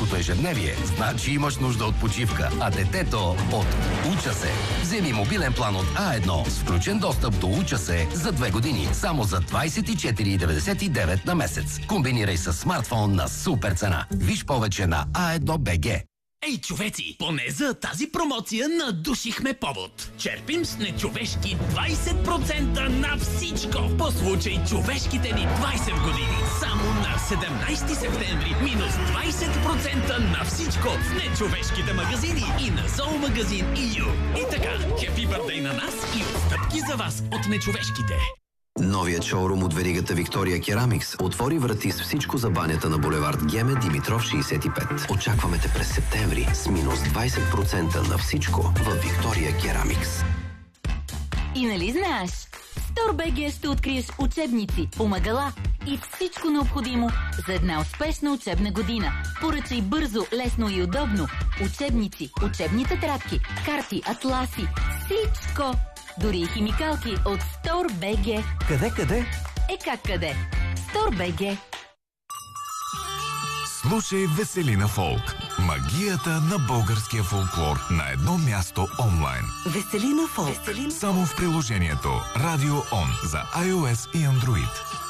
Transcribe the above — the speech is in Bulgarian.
студентското ежедневие, значи имаш нужда от почивка, а детето от Уча се. Вземи мобилен план от А1 с включен достъп до Уча се за 2 години, само за 24,99 на месец. Комбинирай с смартфон на супер цена. Виж повече на A1BG. Ей, човеци, поне за тази промоция надушихме повод. Черпим с нечовешки 20% на всичко. По случай човешките ни 20 години. Само на 17 септември минус 20% на всичко в нечовешките магазини и на зоомагазин ИЮ. И така, хепи бърдей на нас и отстъпки за вас от нечовешките. Новият шоурум от веригата Виктория Керамикс отвори врати с всичко за банята на булевард Геме Димитров 65. Очакваме те през септември с минус 20% на всичко в Виктория Керамикс. И нали знаеш? В StoreBG ще откриеш учебници, помагала и всичко необходимо за една успешна учебна година. Поръчай бързо, лесно и удобно. Учебници, учебни тетрадки, карти, атласи, всичко! Дори и химикалки от StoreBG. Къде? Как къде? StoreBG. Слушай Веселина Фолк. Магията на българския фолклор на едно място онлайн. Веселина Фолк. Само в приложението Radio On за iOS и Android.